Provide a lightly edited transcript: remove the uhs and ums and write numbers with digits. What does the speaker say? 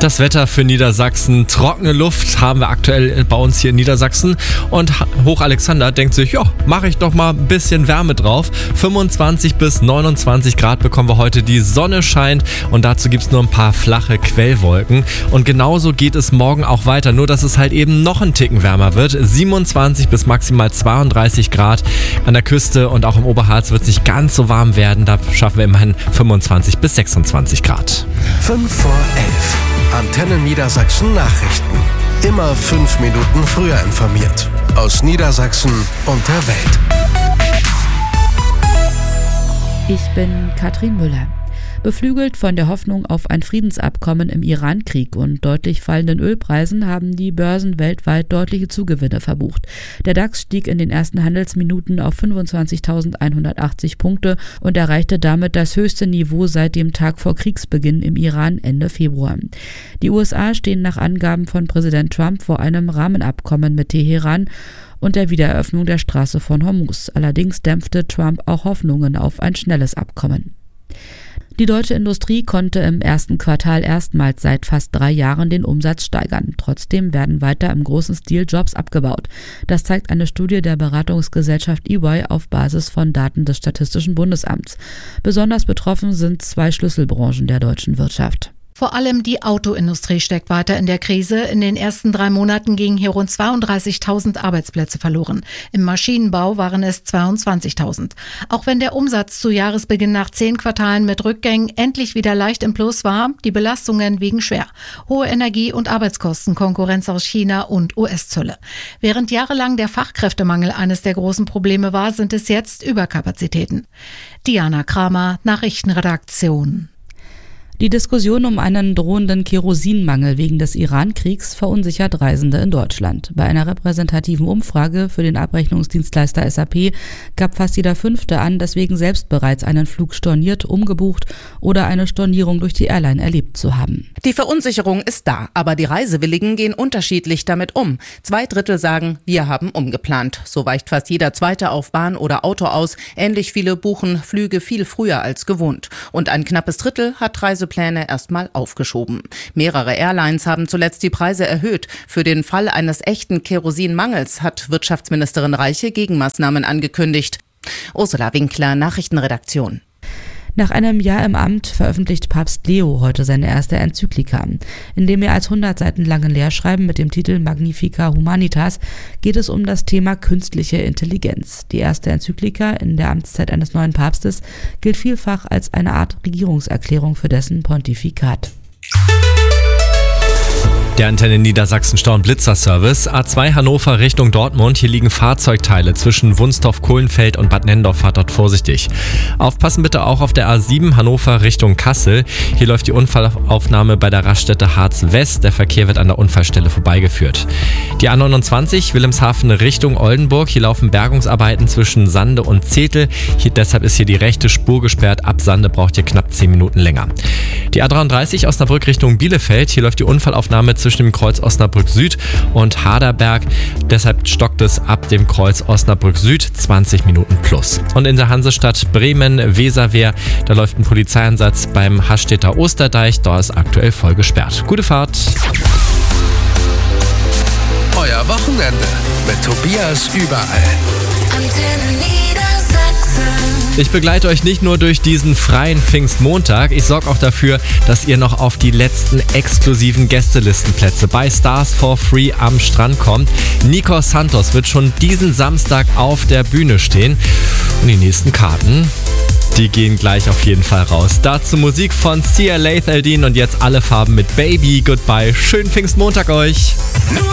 das Wetter für Niedersachsen. Trockene Luft haben wir aktuell bei uns hier in Niedersachsen. Und Hoch Alexander denkt sich, ja, mache ich doch mal ein bisschen Wärme drauf. 25 bis 29 Grad bekommen wir heute. Die Sonne scheint und dazu gibt es nur ein paar flache Quellwolken. Und genauso geht es morgen auch weiter, nur dass es halt eben noch ein Ticken wärmer wird. 27 bis maximal 32 Grad an der Küste und auch im Oberharz wird es nicht ganz so warm werden. Da schaffen wir immerhin 25 bis 26 Grad. 5 vor 11. Antenne Niedersachsen Nachrichten. Immer 5 Minuten früher informiert. Aus Niedersachsen und der Welt. Ich bin Katrin Müller. Beflügelt von der Hoffnung auf ein Friedensabkommen im Iran-Krieg und deutlich fallenden Ölpreisen haben die Börsen weltweit deutliche Zugewinne verbucht. Der DAX stieg in den ersten Handelsminuten auf 25.180 Punkte und erreichte damit das höchste Niveau seit dem Tag vor Kriegsbeginn im Iran Ende Februar. Die USA stehen nach Angaben von Präsident Trump vor einem Rahmenabkommen mit Teheran und der Wiedereröffnung der Straße von Hormuz. Allerdings dämpfte Trump auch Hoffnungen auf ein schnelles Abkommen. Die deutsche Industrie konnte im ersten Quartal erstmals seit fast 3 Jahren den Umsatz steigern. Trotzdem werden weiter im großen Stil Jobs abgebaut. Das zeigt eine Studie der Beratungsgesellschaft EY auf Basis von Daten des Statistischen Bundesamts. Besonders betroffen sind 2 Schlüsselbranchen der deutschen Wirtschaft. Vor allem die Autoindustrie steckt weiter in der Krise. In den ersten 3 Monaten gingen hier rund 32.000 Arbeitsplätze verloren. Im Maschinenbau waren es 22.000. Auch wenn der Umsatz zu Jahresbeginn nach 10 Quartalen mit Rückgängen endlich wieder leicht im Plus war, die Belastungen wiegen schwer. Hohe Energie- und Arbeitskosten, Konkurrenz aus China und US-Zölle. Während jahrelang der Fachkräftemangel eines der großen Probleme war, sind es jetzt Überkapazitäten. Diana Kramer, Nachrichtenredaktion. Die Diskussion um einen drohenden Kerosinmangel wegen des Iran-Kriegs verunsichert Reisende in Deutschland. Bei einer repräsentativen Umfrage für den Abrechnungsdienstleister SAP gab fast jeder 5. an, deswegen selbst bereits einen Flug storniert, umgebucht oder eine Stornierung durch die Airline erlebt zu haben. Die Verunsicherung ist da, aber die Reisewilligen gehen unterschiedlich damit um. 2/3 sagen, wir haben umgeplant. So weicht fast jeder Zweite auf Bahn oder Auto aus. Ähnlich viele buchen Flüge viel früher als gewohnt. Und ein knappes Drittel hat Reisepläne erstmal aufgeschoben. Mehrere Airlines haben zuletzt die Preise erhöht. Für den Fall eines echten Kerosinmangels hat Wirtschaftsministerin Reiche Gegenmaßnahmen angekündigt. Ursula Winkler, Nachrichtenredaktion. Nach einem Jahr im Amt veröffentlicht Papst Leo heute seine erste Enzyklika. In dem mehr als 100 Seiten langen Lehrschreiben mit dem Titel Magnificat Humanitas geht es um das Thema künstliche Intelligenz. Die erste Enzyklika in der Amtszeit eines neuen Papstes gilt vielfach als eine Art Regierungserklärung für dessen Pontifikat. Der Antenne Niedersachsen Stau- und Blitzerservice. A2 Hannover Richtung Dortmund. Hier liegen Fahrzeugteile zwischen Wunstorf-Kohlenfeld und Bad Nennendorf. Fahrt dort vorsichtig. Aufpassen bitte auch auf der A7 Hannover Richtung Kassel. Hier läuft die Unfallaufnahme bei der Raststätte Harz West. Der Verkehr wird an der Unfallstelle vorbeigeführt. Die A29 Wilhelmshaven Richtung Oldenburg. Hier laufen Bergungsarbeiten zwischen Sande und Zetel. Deshalb ist hier die rechte Spur gesperrt. Ab Sande braucht ihr knapp 10 Minuten länger. Die A33 Osnabrück Richtung Bielefeld. Hier läuft die Unfallaufnahme zwischen dem Kreuz Osnabrück Süd und Haderberg. Deshalb stockt es ab dem Kreuz Osnabrück Süd 20 Minuten plus. Und in der Hansestadt Bremen-Weserwehr, da läuft ein Polizeieinsatz beim Hastetter Osterdeich. Da ist aktuell voll gesperrt. Gute Fahrt. Euer Wochenende mit Tobias überall. Antenne Niedersachsen. Ich begleite euch nicht nur durch diesen freien Pfingstmontag, ich sorge auch dafür, dass ihr noch auf die letzten exklusiven Gästelistenplätze bei Stars for Free am Strand kommt. Nikos Santos wird schon diesen Samstag auf der Bühne stehen. Und die nächsten Karten, die gehen gleich auf jeden Fall raus. Dazu Musik von Sia Laith Eldin und jetzt alle Farben mit Baby Goodbye. Schönen Pfingstmontag euch!